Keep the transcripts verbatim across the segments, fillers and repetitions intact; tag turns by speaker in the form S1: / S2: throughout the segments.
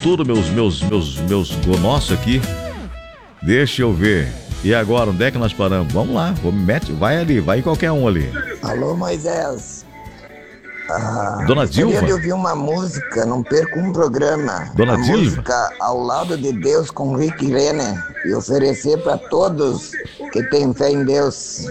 S1: tudo, meus, meus, meus, meus, o nosso aqui. Deixa eu ver. E agora, onde é que nós paramos? Vamos lá, vamos, mete, vai ali, vai em qualquer um ali.
S2: Alô, Moisés. Ah,
S1: Dona Dilva?
S2: Gostaria de ouvir uma música, não perco um programa.
S1: Dona
S2: a
S1: Dilva?
S2: música Ao Lado de Deus com Rick Renner e oferecer para todos que têm fé em Deus.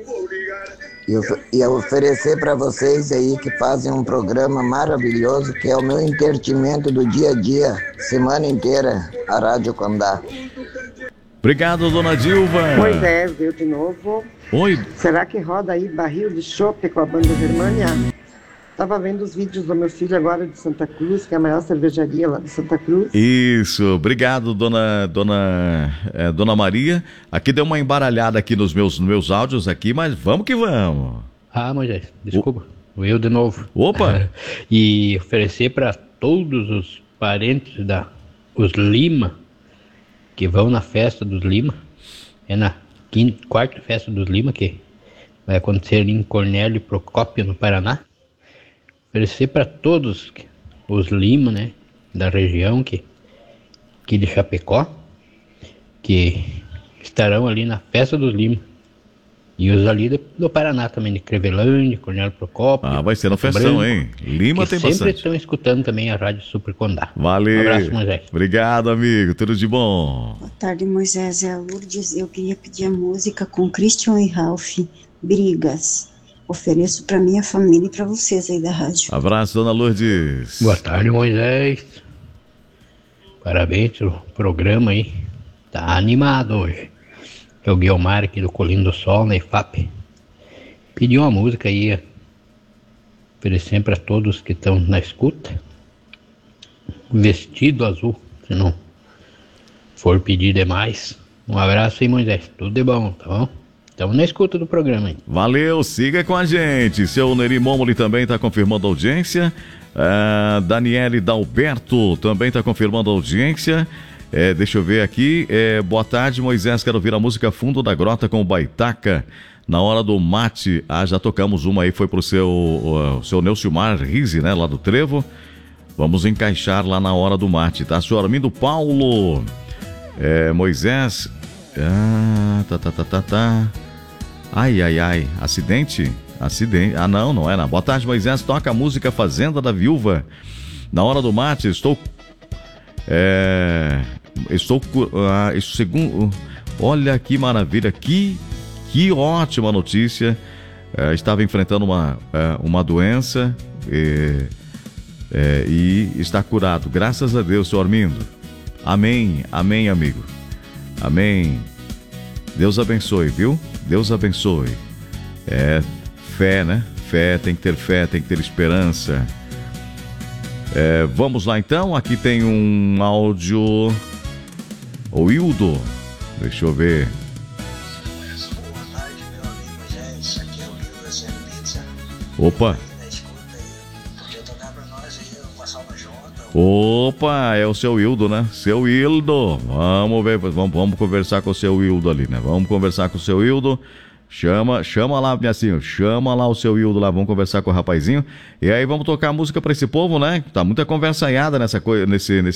S2: E, of- e oferecer para vocês aí que fazem um programa maravilhoso que é o meu entretenimento do dia a dia, semana inteira, a Rádio Condá.
S1: Obrigado, Dona Dilva.
S3: Moisés, eu de novo.
S1: Oi.
S3: Será que roda aí barril de chopp com a banda Germânia? Tava vendo os vídeos do meu filho agora de Santa Cruz, que é a maior cervejaria lá de Santa Cruz.
S1: Isso, obrigado, dona, dona, é, dona Maria. Aqui deu uma embaralhada aqui nos meus, nos meus áudios aqui, mas vamos que vamos.
S4: Ah, Moisés, desculpa, o... eu de novo.
S1: Opa!
S4: E oferecer para todos os parentes da os Lima, que vão na festa dos Lima, é na quinta, quarta festa dos Lima, que vai acontecer ali em Cornélio Procópio, no Paraná. Oferecer para todos os Lima, né, da região, que, que de Chapecó, que estarão ali na festa dos Lima. E os ali do, do Paraná também, de Crevelândia, Cornélio Procópio.
S1: Ah, vai ser na festão,
S4: Branco,
S1: hein? Lima
S4: que
S1: tem
S4: sempre
S1: bastante.
S4: estão escutando também a Rádio Super Condá.
S1: Valeu.
S4: Um abraço, Moisés.
S1: Obrigado, amigo. Tudo de bom.
S5: Boa tarde, Moisés. É a Lourdes. Eu queria pedir a música com Christian e Ralph, Brigas. Ofereço para minha família e para vocês aí da rádio.
S1: Abraço, dona Lourdes.
S4: Boa tarde, Moisés. Parabéns pelo programa aí. Tá animado hoje. É o Guilmar aqui do Colino do Sol, na I F A P. Pediu uma música aí, oferecendo para todos que estão na escuta. Vestido azul, se não for pedir demais. Um abraço aí, Moisés. Tudo de bom, tá bom? Estamos na escuta do programa aí.
S1: Valeu, siga com a gente. Seu Neri Momoli também está confirmando a audiência. Ah, Daniele Dalberto também está confirmando a audiência. É, deixa eu ver aqui. É, boa tarde, Moisés. Quero ouvir a música Fundo da Grota com o Baitaca. Na hora do mate. Ah, já tocamos uma aí. Foi pro seu, o seu Neucilmar Rise, né? Lá do Trevo. Vamos encaixar lá na hora do mate, tá? Senhor Armindo Paulo. É, Moisés. Ah, tá, tá, tá, tá, tá. Ai, ai, ai. Acidente? Acidente. Ah, não, não é não. Boa tarde, Moisés. Toca a música Fazenda da Viúva. Na hora do mate, estou... É... Estou... Ah, segundo... Olha que maravilha. Que, que ótima notícia. É, estava enfrentando uma, é, uma doença e, é, e está curado. Graças a Deus, senhor Armindo. Amém. Amém, amigo. Amém. Deus abençoe, viu? Deus abençoe. É fé, né? Fé, tem que ter fé, tem que ter esperança. É, vamos lá então, aqui tem um áudio. O Hildo, deixa eu ver.
S6: Boa tarde, meu amigo Moisés. Aqui é o Hildo da Série Pizza.
S1: Opa.
S6: Podia tocar pra nós aí uma salva junta.
S1: Opa, é o seu Hildo, né? Seu Hildo. Vamos ver, vamos, vamos conversar com o seu Hildo ali, né? Vamos conversar com o seu Hildo. Chama, chama lá, minha senhora, chama lá o seu Hildo lá, vamos conversar com o rapazinho. E aí vamos tocar música pra esse povo, né? Tá muita conversaiada nessa coisa, nesse, nesse